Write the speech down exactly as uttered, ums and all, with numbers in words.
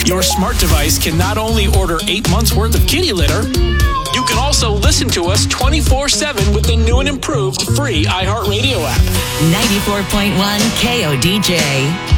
Your smart device can not only order eight months worth of kitty litter, you can also listen to us twenty-four seven with the new and improved free iHeartRadio app. ninety-four point one K O D J.